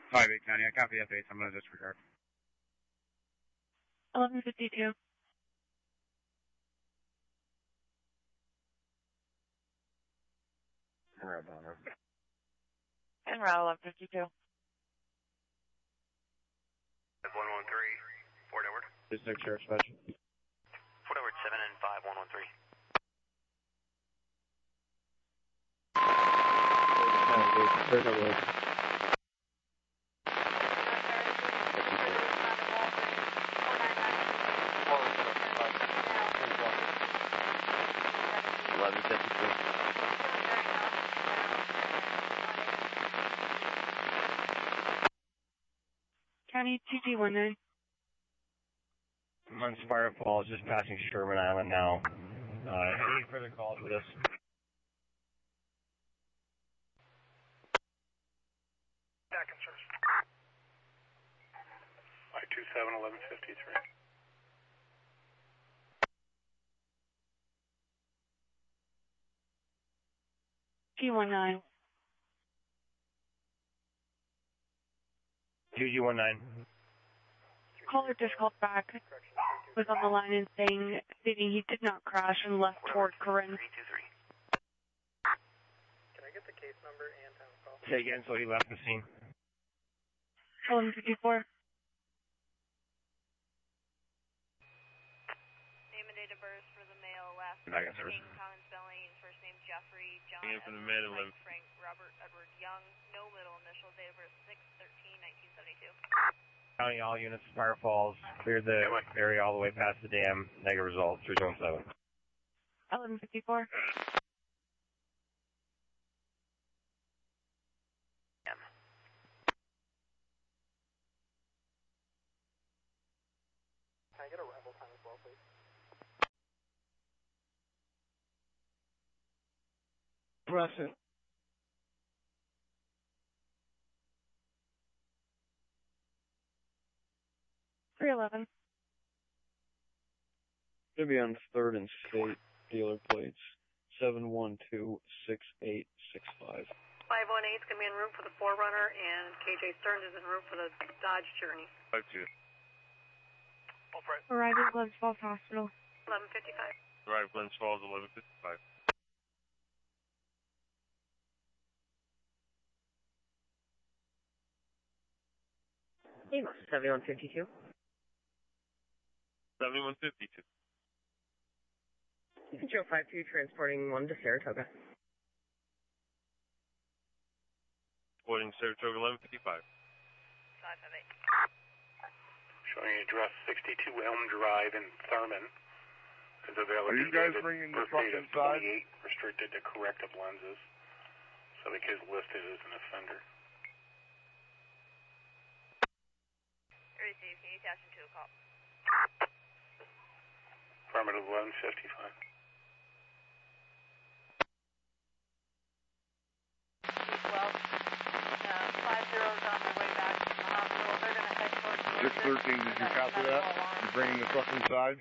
5-8 County, I copy F8, I'm going to disregard. 1152. En route, Bonner. En route, 1152. 113, Fort Edward. Just no church, special. Fort Edward 7 and 5, 113. There's no road. County 2219. I'm on Spire Falls, just passing Sherman Island now. Any further calls for this? Back in service. 527, 1153. G19. 2219. Caller just called back. Was on the line and stating he did not crash and left toward Corinne. 323. Can I get the case number and time of call? Say again, so he left the scene. 1154. Name and date of birth for the male, last Back in service. name, common spelling, first name Jeffrey, John, Name for the mid Edward, Mike, Frank, Robert, Edward, Young, no middle initial, date of birth 6/13/1972. County, all units, Spire Falls, cleared the area all the way past the dam. Negative result, 317. 1154. Can I get a arrival time as well, please? Present. $311. Gonna be on 3rd and State, dealer plates 7126865. 518 is going to be en route for the 4Runner, and KJ Stearns is en route for the Dodge Journey. 52. Arriving at Glens Falls Hospital. 1155. Right, Glens Falls, 1155. Amos, 7152. 7152. Joe 52 transporting 1 to Saratoga. Boarding Saratoga, 1155. 558. Showing address 62 Elm Drive in Thurman. Is available. Are you guys bringing the truck inside? 28, restricted to corrective lenses. So the kid's listed as an offender. Receive, can you attach him to a call? Affirmative 1155. 12. 50 is on their way back from the hospital. They're going to head towards the 613, did you copy that? You're bringing the truck inside?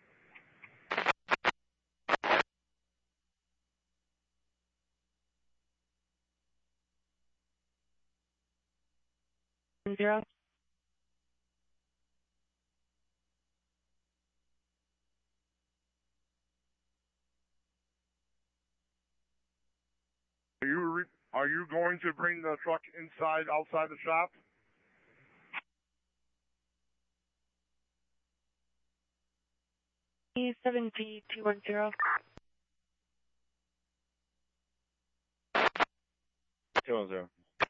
Zero. Are you going to bring the truck outside the shop? E7P210. 210.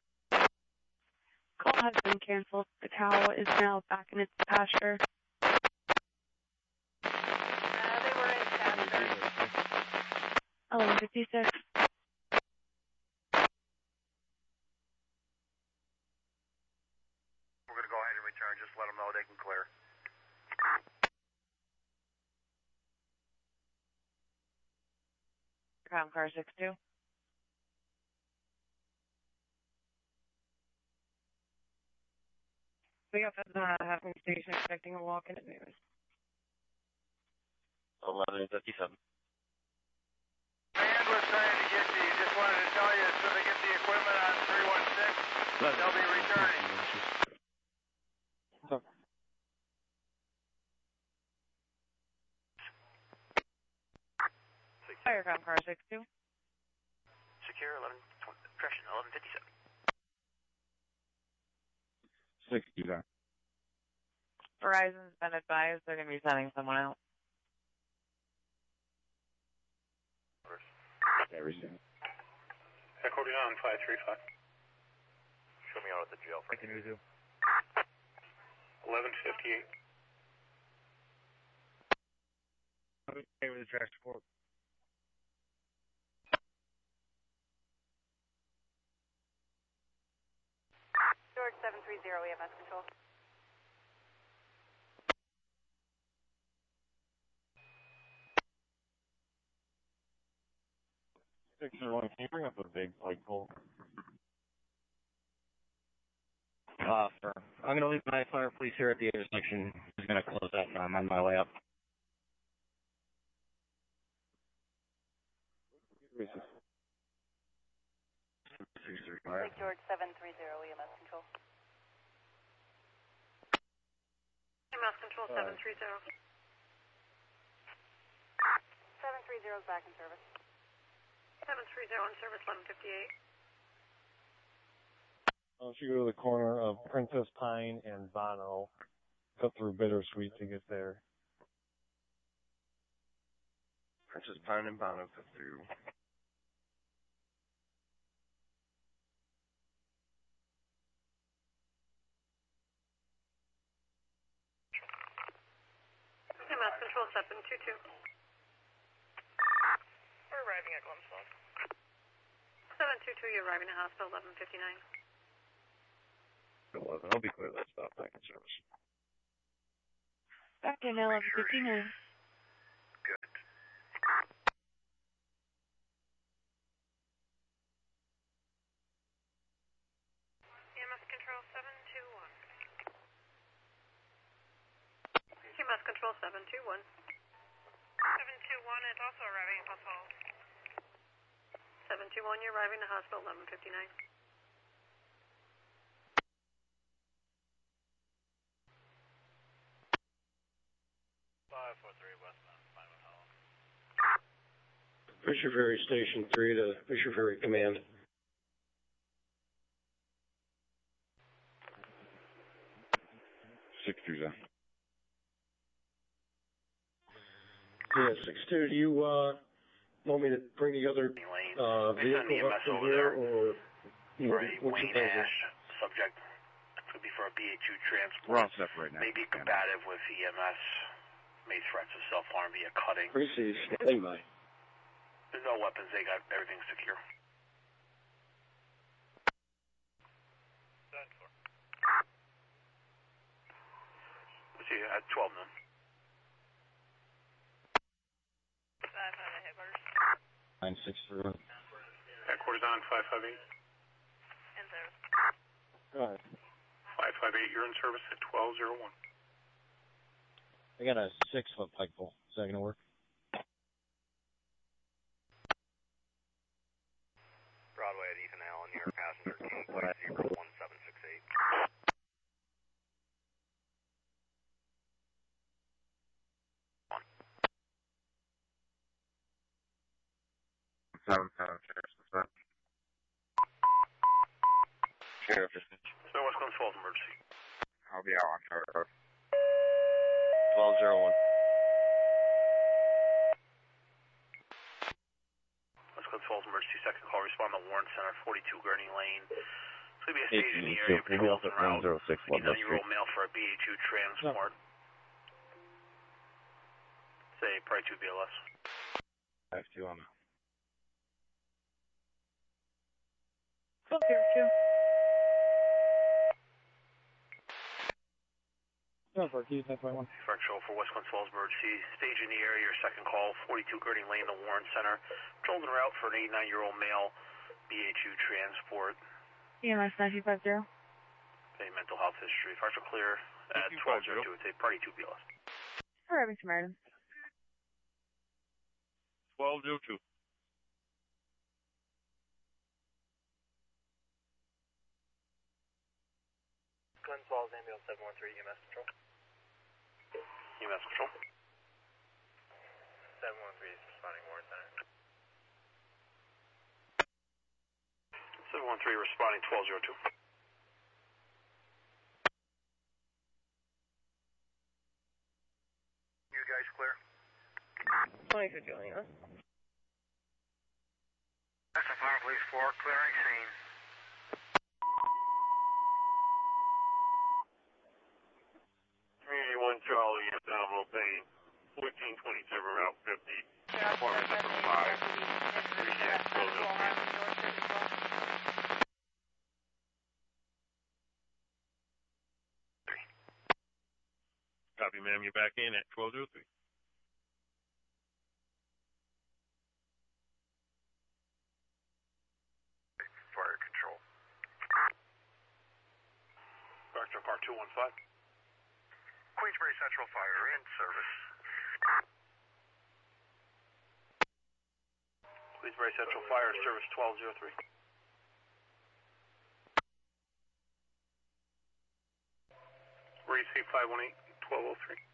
Call has been canceled. The cow is now back in its pasture. They were in pasture. 1156. We're going to go ahead and return. Just let them know they can clear. Crown car 62. We got the Halfmoon Station expecting a walk-in at noon. 1157. And we're trying to get just wanted to tell you, so they get the equipment on 316. They'll be returning. Firecom car 62. Secure 11, correction, 1157. 60 then. Verizon's been advised they're going to be sending someone out. Everything. According on 535. Show me out at the jail for 1158. Okay with the transport. George 730 EMS control. Can you bring up a big flagpole? Sir. I'm going to leave my fire police here at the intersection. I'm going to close that. I'm on my way up. Lake George 730 EMS control. EMS control 730. 730 is back in service. 730 in service 1158. If you go to the corner of Princess Pine and Bono, cut through Bittersweet to get there. Princess Pine and Bono cut through. EMS control 722. We're arriving at Glens Falls. 722, you're arriving at hospital 1159. 11. I'll be clear that stop back in service. Back in 1159. Good. EMS control 721. EMS control 721. 721 is also arriving at Glens Falls. 721, you're arriving at hospital 1159. 543 westbound, 5 Hollow. Fisher Ferry Station 3 to Fisher Ferry Command. Then. Yeah, 6-2, do you want me to bring the other vehicle up to here, or what's Wayne your Ash subject. Could be for a BA2 transport. We're all set right now. Maybe combative with EMS. Made threats of self-harm via cutting. Appreciate you standing by. There's no weapons. They got everything secure. Let's see, at 12 noon. 5 on the headquarters. 963. Headquarters on 558. In service. Go ahead. 558, you're in service at 1201. I got a 6-foot flagpole. Is that going to work? Broadway at Ethan Allen, New York passenger, King Flight 01768. Sheriff, So what's going to solve emergency? I'll be out on Charter Road. 1201. Let's go to Falls Emergency, second call, respond to Warren Center, 42 Gurney Lane. It's going to be a stage in the area, patrols en route. 9-year-old male for a BA2 transport. Say, probably 2 BLS. I have 2 on the... 1202. No, for keys, 921. Control for West Glens Falls Emergency, stage in the area, your second call, 42 Gurney Lane, the Warren Center. Patrols en route for an 89-year-old male BA2 transport. EMS 9250. Okay, mental health history. Partial clear at 1202. It's a party 2 BLS. Arriving Samaritan. 1202. Glens Falls Ambulance 713 EMS Control. EMS Control. 713 is responding Warren Center. 713 responding 1202. You guys clear? 20 for Juliana. That's a Fire Police 4, clearing scene. Community 1 Charlie, abdominal pain. 1427 Route 50. Apartment number 5. Copy, ma'am. You're back in at 1203. Fire control. Back to car 215. Queensbury Central Fire in service. Queensbury Central Fire Service 1203. Receive 518 1203.